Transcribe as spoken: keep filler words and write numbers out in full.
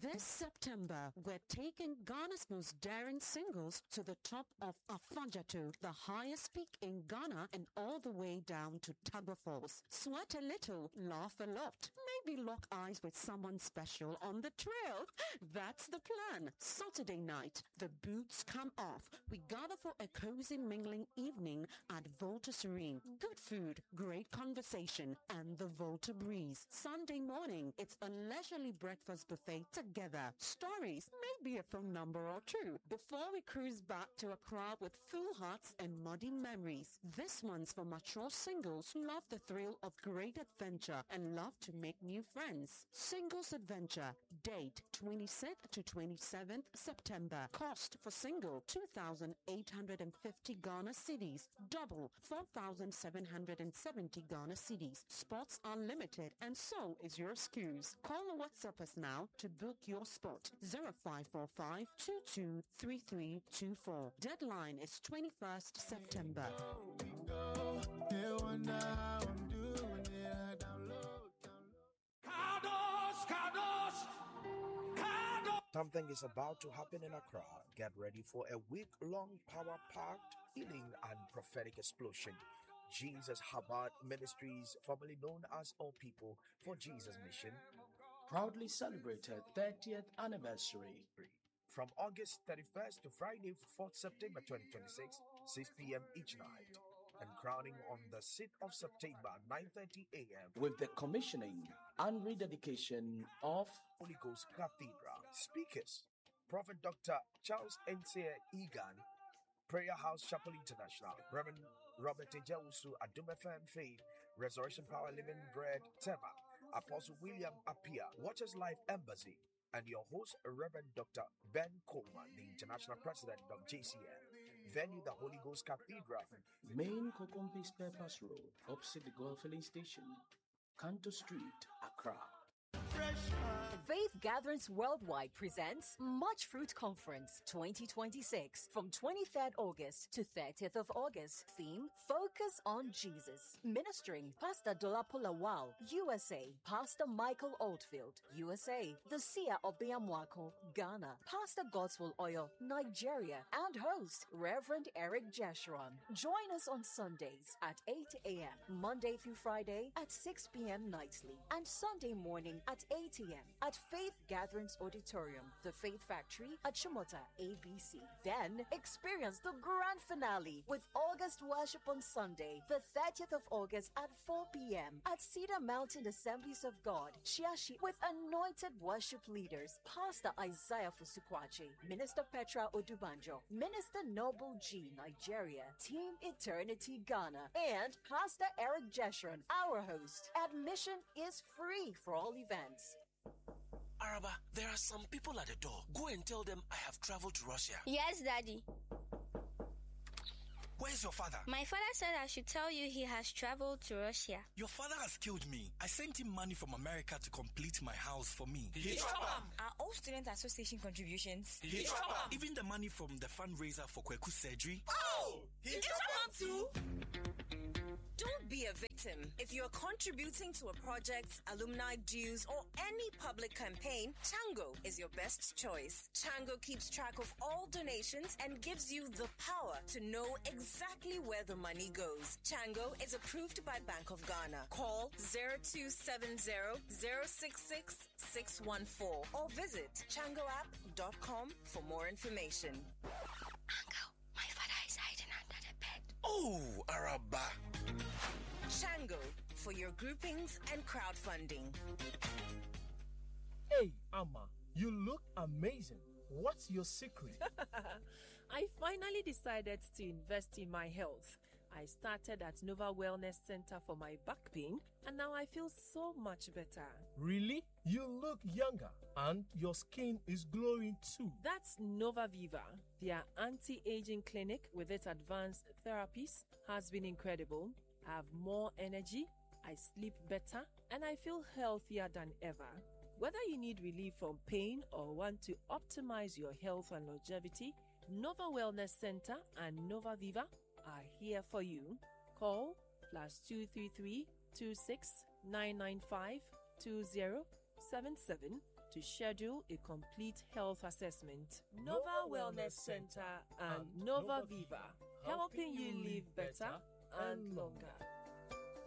This September, we're taking Ghana's most daring singles to the top of Afajatu, the highest peak in Ghana, and all the way down to Tagwa Falls. Sweat a little, laugh a lot, maybe lock eyes with someone special on the trail. That's the plan. Saturday night, the boots come off. We gather for a cozy mingling evening at Volta Serene. Good food, great conversation, and the Volta breeze. Sunday morning, it's a leisurely breakfast buffet together. Stories, maybe a phone number or two, before we cruise back to Accra with full hearts and muddy memories. This one's for mature singles who love the thrill of great adventure and love to make new friends. Singles Adventure. Date twenty-sixth to twenty-seventh September. Cost for single two thousand eight hundred fifty Ghana cedis. Double four thousand seven hundred seventy Ghana cedis. Spots are limited and so is your excuse. Call or WhatsApp us now to book your spot. zero five four five two two three three two four. Deadline is twenty-first September. Something is about to happen in Accra. Get ready for a week-long power-packed healing and prophetic explosion. Jesus Chabad Ministries, formerly known as All People for Jesus Mission, proudly celebrated thirtieth anniversary. From August thirty-first to Friday, fourth September twenty twenty-six, six p.m. each night. And crowning on the sixth of September, nine thirty a.m. with the commissioning and rededication of Holy Ghost Cathedral. Speakers: Prophet Doctor Charles Nse Egan, Prayer House Chapel International, Reverend Robert Ejawusu, Adum F M Faith, Resurrection Power Living Bread, Tema, Apostle William Appiah, Watchers Life Embassy, and your host, Reverend Doctor Ben Coleman, the International President of J C N. Venue, the Holy Ghost Cathedral. Main Kokombe Purpose Road, opposite the Gold Filling Station, Kanto Street, Accra. Faith Gatherings Worldwide presents Much Fruit Conference twenty twenty-six from twenty-third August to thirtieth of August. Theme: Focus on Jesus. Ministering Pastor Dolapo Lawal, U S A. Pastor Michael Oldfield, U S A. The Seer of Biamwako, Ghana. Pastor Godswill Oyo, Nigeria. And host Reverend Eric Jeshurun. Join us on Sundays at eight a.m. Monday through Friday at six p.m. nightly. And Sunday morning at eight a.m. at Faith Gatherings Auditorium, the Faith Factory at Chumota, A B C. Then experience the grand finale with August Worship on Sunday, the thirtieth of August at four p.m. at Cedar Mountain Assemblies of God, Chiashi, with anointed worship leaders, Pastor Isaiah Fusukwachi, Minister Petra Odubanjo, Minister Noble G, Nigeria, Team Eternity Ghana, and Pastor Eric Jeshurun, our host. Admission is free for all events. Araba, there are some people at the door. Go and tell them I have traveled to Russia. Yes, Daddy. Where's your father? My father said I should tell you he has traveled to Russia. Your father has killed me. I sent him money from America to complete my house for me. Are all student association contributions? Even the money from the fundraiser for Kweku surgery. Oh! He too? Don't be a victim. If you're contributing to a project, alumni dues, or any public campaign, Chango is your best choice. Chango keeps track of all donations and gives you the power to know exactly where the money goes. Chango is approved by Bank of Ghana. Call zero two seven zero, zero six six, six one four or visit chango app dot com for more information. Uncle, my father is hiding under the bed. Oh, Araba. Chango, for your groupings and crowdfunding. Hey, Amma, you look amazing. What's your secret? I finally decided to invest in my health. I started at Nova Wellness Center for my back pain, and now I feel so much better. Really? You look younger, and your skin is glowing too. That's Nova Viva. Their anti-aging clinic with its advanced therapies has been incredible. I have more energy, I sleep better, and I feel healthier than ever. Whether you need relief from pain or want to optimize your health and longevity, Nova Wellness Center and Nova Viva are here for you. Call plus two three three, two six nine nine five two zero seven seven to schedule a complete health assessment. Nova Wellness Center and Nova Viva, helping you live better and longer.